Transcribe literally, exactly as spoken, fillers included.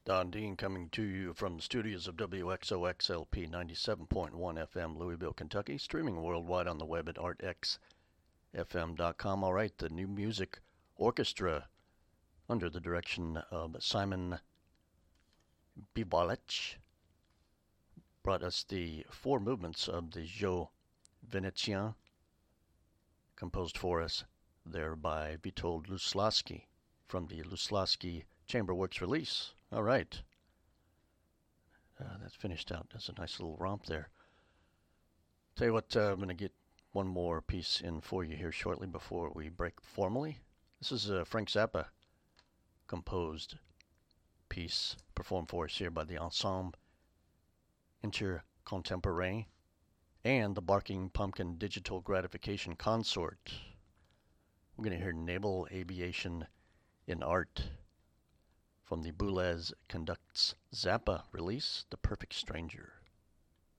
Don Dean coming to you from the studios of W X O X L P ninety-seven point one F M, Louisville, Kentucky, streaming worldwide on the web at art x f m dot com. All right, the New Music Orchestra, under the direction of Simon Bibalec, brought us the four movements of the Jeux Venetiens, composed for us there by Witold Luslaski from the Luslaski Chamberworks release. All right. Uh, that's finished out. That's a nice little romp there. Tell you what, uh, I'm going to get one more piece in for you here shortly before we break formally. This is a Frank Zappa composed piece performed for us here by the Ensemble Intercontemporain and the Barking Pumpkin Digital Gratification Consort. We're going to hear Naval Aviation in Art from the Boulez Conducts Zappa release, The Perfect Stranger.